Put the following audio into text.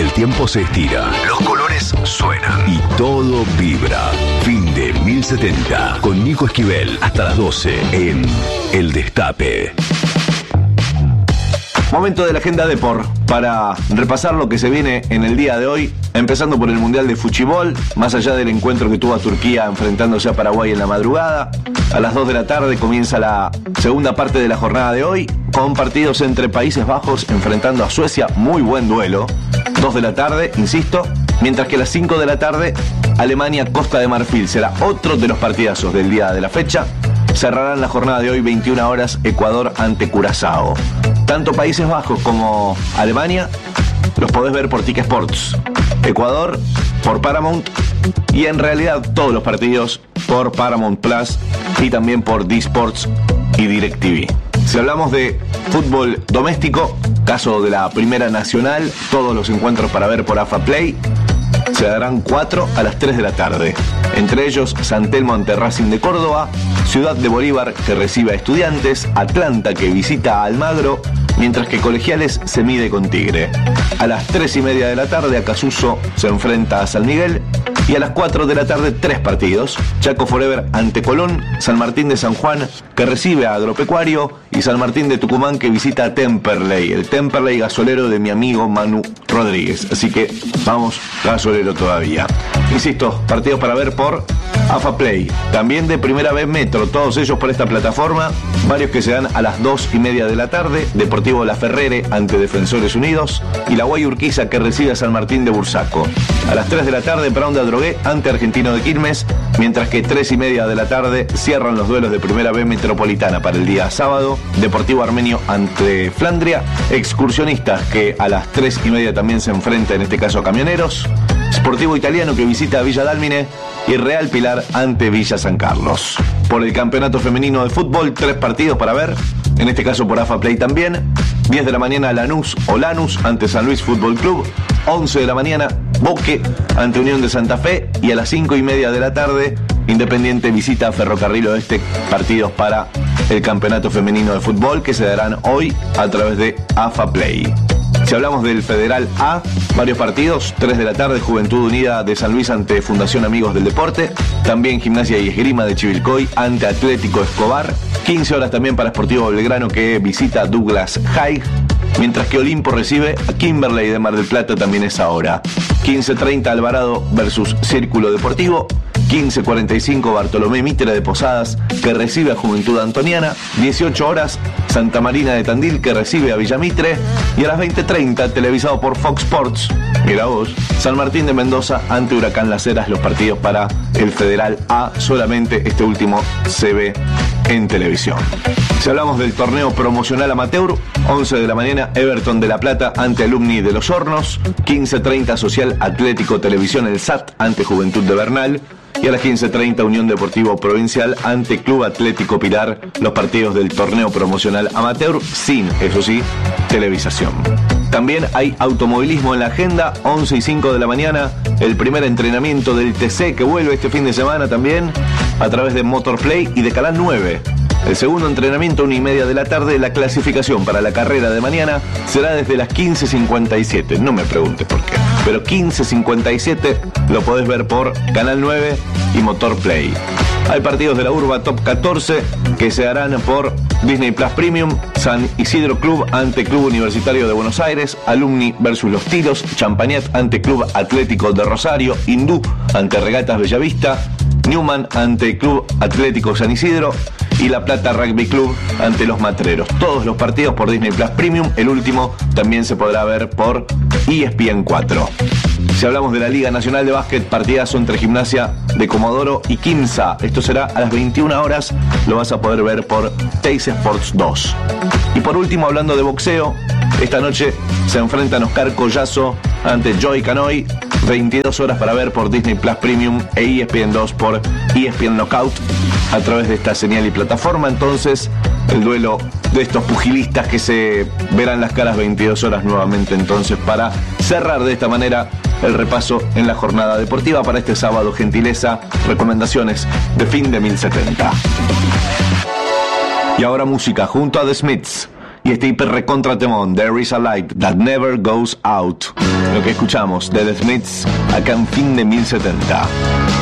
El tiempo se estira, los colores suenan y todo vibra. Fin de 1070 con Nico Esquivel hasta las 12 en El Destape. Momento de la agenda Depor para repasar lo que se viene en el día de hoy, empezando por el Mundial de Fuchibol, más allá del encuentro que tuvo a Turquía enfrentándose a Paraguay en la madrugada. A las 2 de la tarde comienza la segunda parte de la jornada de hoy, con partidos entre Países Bajos enfrentando a Suecia, muy buen duelo. 2 de la tarde, insisto, mientras que a las 5 de la tarde, Alemania-Costa de Marfil será otro de los partidazos del día de la fecha. Cerrarán la jornada de hoy 21 horas Ecuador ante Curazao. Tanto Países Bajos como Alemania los podés ver por TIC Sports. Ecuador por Paramount y en realidad todos los partidos por Paramount Plus y también por D-Sports y DirecTV. Si hablamos de fútbol doméstico, caso de la Primera Nacional, todos los encuentros para ver por AFA Play. Se darán 4 a las 3 de la tarde. Entre ellos, San Telmo ante Racing de Córdoba, Ciudad de Bolívar que recibe a Estudiantes, Atlanta que visita a Almagro, mientras que Colegiales se mide con Tigre. A las 3:30 de la tarde, Acasuso se enfrenta a San Miguel. Y a las 4 de la tarde, 3 partidos. Chaco Forever ante Colón, San Martín de San Juan que recibe a Agropecuario y San Martín de Tucumán que visita a Temperley, el Temperley gasolero de mi amigo Manu Rodríguez. Así que vamos, gasolero todavía. Insisto, partidos para ver por AFA Play. También de Primera B Metro, todos ellos por esta plataforma. Varios que se dan a las 2:30 de la tarde. Deportivo La Ferrere ante Defensores Unidos y la Guay Urquiza que recibe a San Martín de Bursaco. A las 3 de la tarde, Brown de Adrogué ante Argentino de Quilmes, mientras que 3:30 de la tarde cierran los duelos de Primera B Metropolitana para el día sábado. Deportivo Armenio ante Flandria, Excursionistas que a las 3:30 también se enfrenta en este caso a Camioneros, Sportivo Italiano que visita a Villa Dálmine y Real Pilar ante Villa San Carlos. Por el campeonato femenino de fútbol, 3 partidos para ver, en este caso por AFA Play también. 10 de la mañana Lanús ante San Luis Fútbol Club, 11 de la mañana Boque ante Unión de Santa Fe y a las 5:30 de la tarde Independiente visita a Ferrocarril Oeste, partidos para el campeonato femenino de fútbol que se darán hoy a través de AFA Play. Si hablamos del Federal A, varios partidos, 3 de la tarde, Juventud Unida de San Luis ante Fundación Amigos del Deporte, también Gimnasia y Esgrima de Chivilcoy ante Atlético Escobar, 15 horas también para Sportivo Belgrano que visita Douglas Haig, mientras que Olimpo recibe a Kimberley de Mar del Plata también es ahora. 15:30 Alvarado versus Círculo Deportivo, 15:45 Bartolomé Mitre de Posadas que recibe a Juventud Antoniana, 18 horas Santa Marina de Tandil que recibe a Villamitre y a las 20:30 televisado por Fox Sports, mira vos, San Martín de Mendoza ante Huracán Las Heras, los partidos para el Federal A, solamente este último se ve en televisión. Si hablamos del torneo promocional amateur, 11 de la mañana Everton de La Plata ante Alumni de Los Hornos, 15:30 Social Atlético Televisión El SAT ante Juventud de Bernal y a las 15:30 Unión Deportivo Provincial ante Club Atlético Pilar, los partidos del torneo promocional amateur sin, eso sí, televisación. También hay automovilismo en la agenda, 11:05 de la mañana, el primer entrenamiento del TC que vuelve este fin de semana también a través de Motorplay y de Canal 9. El segundo entrenamiento, 1:30 de la tarde, la clasificación para la carrera de mañana será desde las 15:57. No me preguntes por qué, pero 15:57 lo podés ver por Canal 9 y Motorplay. Hay partidos de la Urba Top 14 que se harán por Disney Plus Premium, San Isidro Club ante Club Universitario de Buenos Aires, Alumni versus Los Tiros, Champañat ante Club Atlético de Rosario, Hindú ante Regatas Bellavista, Newman ante Club Atlético San Isidro y La Plata Rugby Club ante Los Matreros. Todos los partidos por Disney Plus Premium, el último también se podrá ver por ESPN 4. Si hablamos de la Liga Nacional de Básquet, partidazo entre Gimnasia de Comodoro y Quimsa. Esto será a las 21 horas, lo vas a poder ver por Teis Sports 2. Y por último, hablando de boxeo, esta noche se enfrentan Oscar Collazo ante Joey Canoy, 22 horas para ver por Disney Plus Premium e ESPN 2 por ESPN Knockout a través de esta señal y plataforma. Entonces, el duelo de estos pugilistas que se verán las caras 22 horas nuevamente, entonces, para cerrar de esta manera el repaso en la jornada deportiva para este sábado. Gentileza, recomendaciones de fin de 1070. Y ahora música junto a The Smiths y este hiper recontra temón, There is a light that never goes out. Lo que escuchamos de The Smiths acá en Fin de 1070.